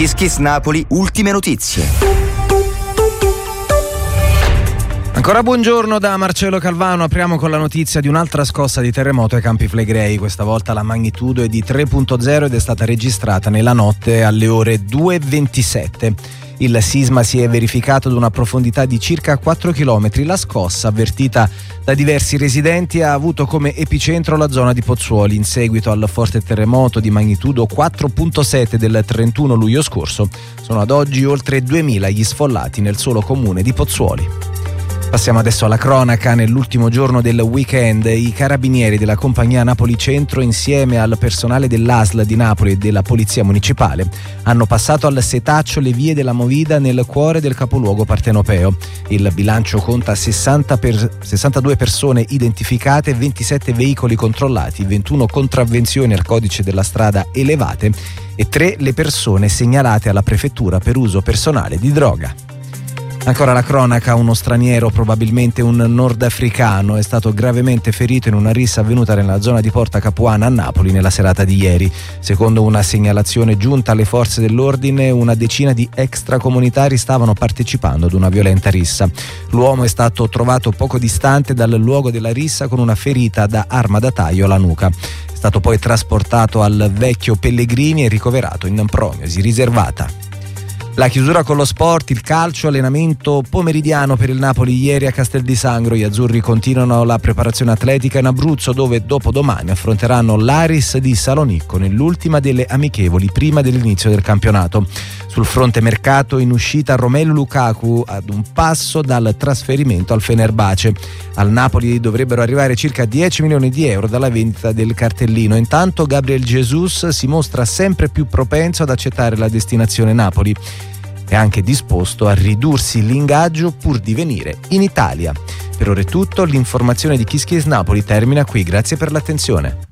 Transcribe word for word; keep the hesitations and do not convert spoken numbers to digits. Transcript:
Kiss Kiss Napoli, ultime notizie. Ancora buongiorno da Marcello Calvano. Apriamo con la notizia di un'altra scossa di terremoto ai Campi Flegrei. Questa volta la magnitudo è di tre virgola zero ed è stata registrata nella notte alle ore due e ventisette. Il sisma si è verificato ad una profondità di circa quattro chilometri. La scossa, avvertita da diversi residenti, ha avuto come epicentro la zona di Pozzuoli. In seguito al forte terremoto di magnitudo quattro virgola sette del trentuno luglio scorso, sono ad oggi oltre duemila gli sfollati nel solo comune di Pozzuoli. Passiamo adesso alla cronaca. Nell'ultimo giorno del weekend i carabinieri della compagnia Napoli Centro, insieme al personale dell'A S L di Napoli e della Polizia Municipale, hanno passato al setaccio le vie della Movida nel cuore del capoluogo partenopeo. Il bilancio conta sessanta per, sessantadue persone identificate, ventisette veicoli controllati, ventuno contravvenzioni al codice della strada elevate e tre le persone segnalate alla prefettura per uso personale di droga. Ancora la cronaca, uno straniero, probabilmente un nordafricano, è stato gravemente ferito in una rissa avvenuta nella zona di Porta Capuana a Napoli nella serata di ieri. Secondo una segnalazione giunta alle forze dell'ordine, una decina di extracomunitari stavano partecipando ad una violenta rissa. L'uomo è stato trovato poco distante dal luogo della rissa con una ferita da arma da taglio alla nuca. È stato poi trasportato al Vecchio Pellegrini e ricoverato in prognosi riservata. La chiusura con lo sport, il calcio, allenamento pomeridiano per il Napoli ieri a Castel di Sangro. Gli azzurri continuano la preparazione atletica in Abruzzo, dove dopodomani affronteranno l'Aris di Salonicco nell'ultima delle amichevoli prima dell'inizio del campionato. Sul fronte mercato, in uscita Romelu Lukaku ad un passo dal trasferimento al Fenerbahce. Al Napoli dovrebbero arrivare circa dieci milioni di euro dalla vendita del cartellino. Intanto Gabriel Jesus si mostra sempre più propenso ad accettare la destinazione Napoli. È anche disposto a ridursi l'ingaggio pur di venire in Italia. Per ora è tutto, l'informazione di Kiss Kiss Napoli termina qui, grazie per l'attenzione.